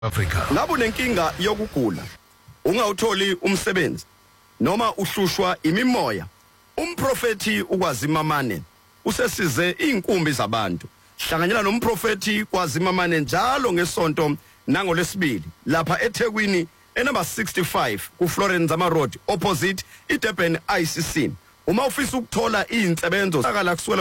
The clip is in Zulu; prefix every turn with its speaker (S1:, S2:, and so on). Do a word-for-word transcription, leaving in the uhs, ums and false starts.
S1: Africa.
S2: Ngabe unenkinga yokugula, ungawutholi umsebenzi noma uhlushwa imimoya, umprofeti ukwazimamane usesize inkumbi zabantu. Hlanganyela nomprofeti kwazimamane njalo ngesonto nangolesibili lapha eThekwini enumber sixty-five ku Florence Zama Road opposite iDurban I C C. Uma ufisa ukuthola izinsebenzo sakala kuswela